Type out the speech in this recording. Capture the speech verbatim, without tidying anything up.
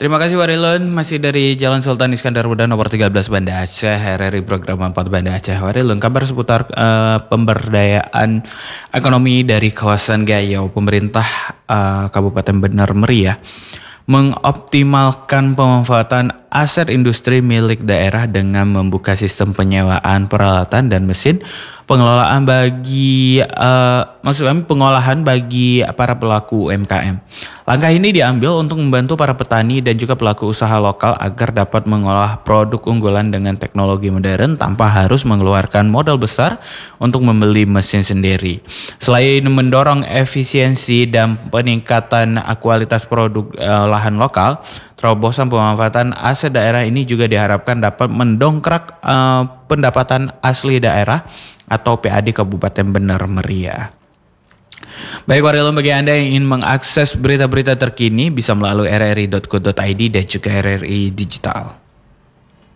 Terima kasih Warilun, masih dari Jalan Sultan Iskandar Muda nomor tiga belas Banda Aceh, R R I program empat Banda Aceh. Warilun, kabar seputar uh, pemberdayaan ekonomi dari kawasan Gayau. Pemerintah uh, Kabupaten Benar Meriah mengoptimalkan pemanfaatan aset industri milik daerah dengan membuka sistem penyewaan peralatan dan mesin pengelolaan bagi uh, maksud kami pengolahan bagi para pelaku U M K M. Langkah ini diambil untuk membantu para petani dan juga pelaku usaha lokal agar dapat mengolah produk unggulan dengan teknologi modern tanpa harus mengeluarkan modal besar untuk membeli mesin sendiri. Selain mendorong efisiensi dan peningkatan kualitas produk uh, lahan lokal, terobosan pemanfaatan aset daerah ini juga diharapkan dapat mendongkrak uh, pendapatan asli daerah atau P A D Kabupaten Benar Meriah. Baik Warilun, bagi Anda yang ingin mengakses berita-berita terkini bisa melalui r r i dot co dot i d dan juga R R I Digital.